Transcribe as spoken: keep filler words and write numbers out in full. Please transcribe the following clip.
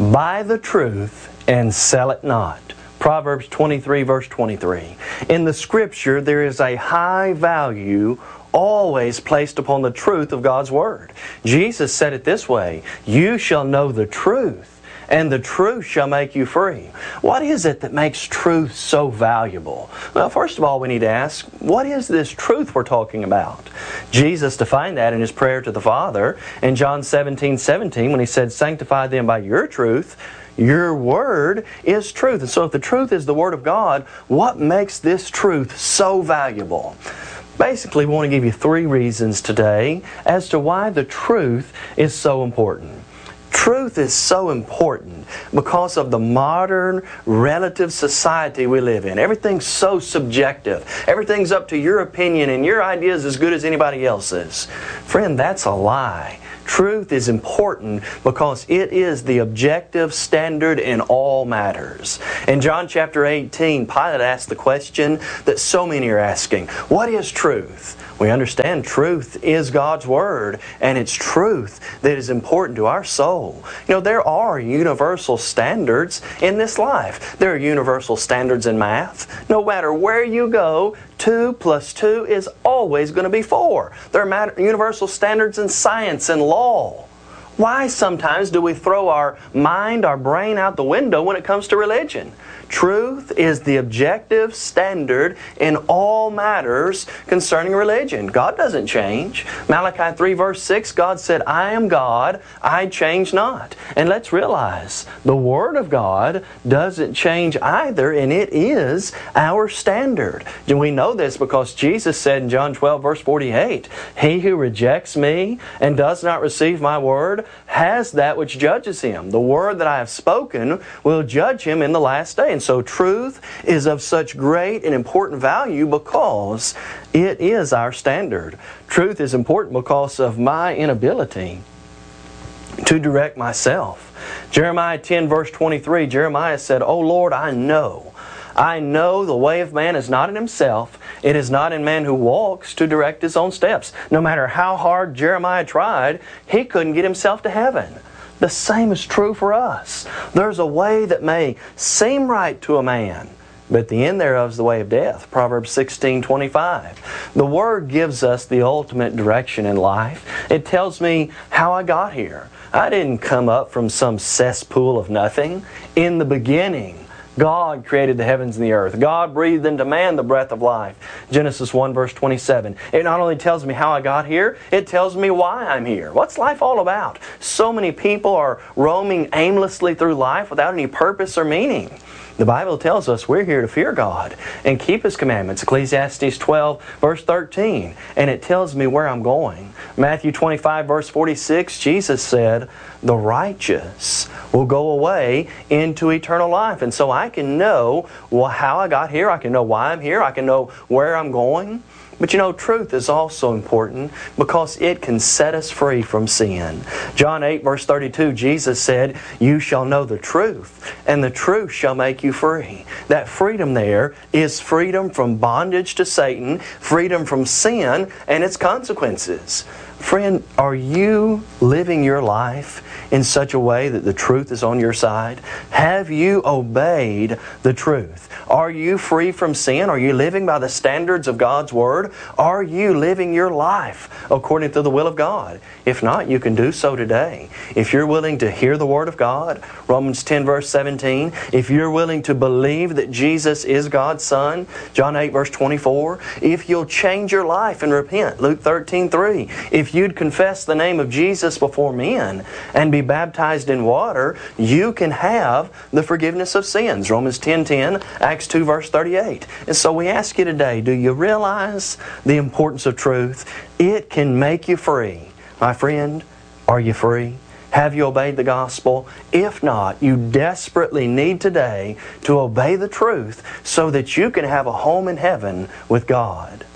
Buy the truth and sell it not. Proverbs twenty-three, verse twenty-three. In the Scripture, there is a high value always placed upon the truth of God's Word. Jesus said it this way, "You shall know the truth, and the truth shall make you free." What is it that makes truth so valuable? Well, first of all, we need to ask, what is this truth we're talking about? Jesus defined that in His prayer to the Father in John seventeen, seventeen when He said, "Sanctify them by your truth. Your Word is truth." And so if the truth is the Word of God, what makes this truth so valuable? Basically, we want to give you three reasons today as to why the truth is so important. Truth is so important because of the modern relative society we live in. Everything's so subjective. Everything's up to your opinion and your idea is as good as anybody else's. Friend, that's a lie. Truth is important because it is the objective standard in all matters. In John chapter eighteen, Pilate asked the question that so many are asking, what is truth? We understand truth is God's Word, and it's truth that is important to our soul. You know, there are universal standards in this life. There are universal standards in math. No matter where you go, two plus two is always going to be four. There are universal standards in science and law. Why sometimes do we throw our mind, our brain out the window when it comes to religion? Truth is the objective standard in all matters concerning religion. God doesn't change. Malachi three verse six, God said, "I am God, I change not." And let's realize, the Word of God doesn't change either, and it is our standard. And we know this because Jesus said in John twelve verse forty-eight, "He who rejects me and does not receive my word has that which judges him. The word that I have spoken will judge him in the last day." And so truth is of such great and important value because it is our standard. Truth is important because of my inability to direct myself. Jeremiah ten verse twenty-three, Jeremiah said, "O Lord, I know. I know the way of man is not in himself. It is not in man who walks to direct his own steps." No matter how hard Jeremiah tried, he couldn't get himself to heaven. The same is true for us. There's a way that may seem right to a man, but the end thereof is the way of death. Proverbs sixteen twenty-five. The Word gives us the ultimate direction in life. It tells me how I got here. I didn't come up from some cesspool of nothing. In the beginning, God created the heavens and the earth. God breathed into man the breath of life. Genesis one verse twenty-seven. It not only tells me how I got here, it tells me why I'm here. What's life all about? So many people are roaming aimlessly through life without any purpose or meaning. The Bible tells us we're here to fear God and keep His commandments. Ecclesiastes twelve verse thirteen. And it tells me where I'm going. Matthew twenty-five verse forty-six, Jesus said, "The righteous will go away into eternal life." And so I can know well, how I got here. I can know why I'm here. I can know where I'm going. But you know, truth is also important because it can set us free from sin. John eight verse thirty-two, Jesus said, "You shall know the truth, and the truth shall make you free." That freedom there is freedom from bondage to Satan, freedom from sin and its consequences. Friend, are you living your life in such a way that the truth is on your side? Have you obeyed the truth? Are you free from sin? Are you living by the standards of God's Word? Are you living your life according to the will of God? If not, you can do so today. If you're willing to hear the Word of God, Romans ten verse seventeen, if you're willing to believe that Jesus is God's Son, John eight verse twenty-four, if you'll change your life and repent, Luke thirteen three, if you'd confess the name of Jesus before men and be baptized in water, you can have the forgiveness of sins, Romans ten ten, Acts two verse thirty-eight. And so we ask you today, do you realize the importance of truth? It can make you free. My friend, are you free? Have you obeyed the gospel? If not, you desperately need today to obey the truth so that you can have a home in heaven with God.